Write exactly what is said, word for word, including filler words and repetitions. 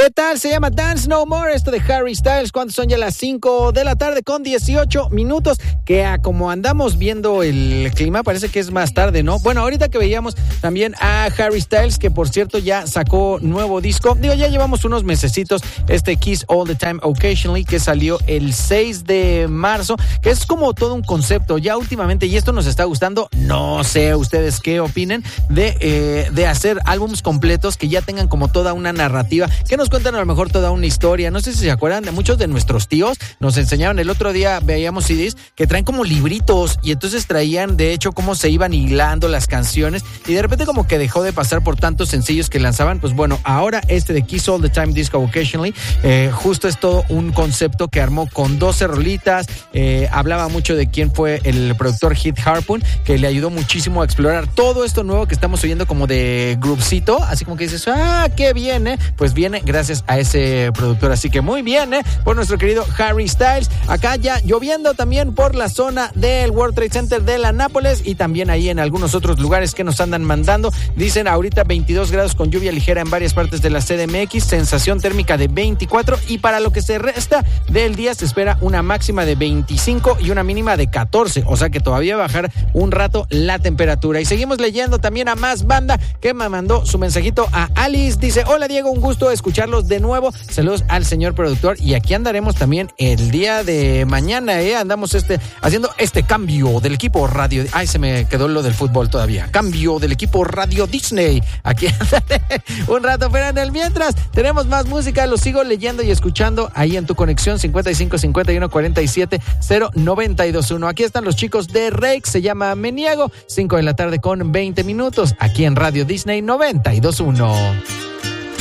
¿Qué tal? Se llama Dance No More, esto de Harry Styles, cuando son ya las cinco de la tarde con dieciocho minutos, que a como andamos viendo el clima parece que es más tarde, ¿no? Bueno, ahorita que veíamos también a Harry Styles, que por cierto ya sacó nuevo disco, digo, ya llevamos unos mesecitos, este Kiss All the Time Occasionally, que salió el seis de marzo, que es como todo un concepto, ya últimamente, y esto nos está gustando, no sé ustedes qué opinen, de, eh, de hacer álbumes completos que ya tengan como toda una narrativa, que nos cuentan a lo mejor toda una historia. No sé si se acuerdan de muchos de nuestros tíos, nos enseñaban, el otro día veíamos C Ds que traen como libritos y entonces traían de hecho cómo se iban hilando las canciones y de repente como que dejó de pasar por tantos sencillos que lanzaban. Pues bueno, ahora este de Kiss All the Time Disco Occasionally, eh, justo es todo un concepto que armó con doce rolitas, eh, hablaba mucho de quién fue el productor Heath Harpoon, que le ayudó muchísimo a explorar todo esto nuevo que estamos oyendo como de groupcito, así como que dices, ah, qué bien, ¿eh? Pues viene gracias a ese productor, así que muy bien, ¿eh? Por nuestro querido Harry Styles. Acá ya lloviendo también por la zona del World Trade Center de la Nápoles y también ahí en algunos otros lugares que nos andan mandando. Dicen ahorita veintidós grados con lluvia ligera en varias partes de la C D M X, sensación térmica de veinticuatro y para lo que se resta del día se espera una máxima de veinticinco y una mínima de catorce, o sea que todavía va a bajar un rato la temperatura. Y seguimos leyendo también a más banda que me mandó su mensajito a Alice. Dice, hola Diego, un gusto escuchar de nuevo, saludos al señor productor y aquí andaremos también el día de mañana, eh, andamos este haciendo este cambio del equipo radio, ay se me quedó lo del fútbol todavía, cambio del equipo Radio Disney, aquí andaré un rato, pero en el mientras tenemos más música, lo sigo leyendo y escuchando ahí en tu conexión cincuenta y cinco cincuenta y uno cuarenta y siete cero noventa y dos uno, aquí están los chicos de Rake, se llama Me Niego, cinco de la tarde con veinte minutos, aquí en Radio Disney noventa y dos uno.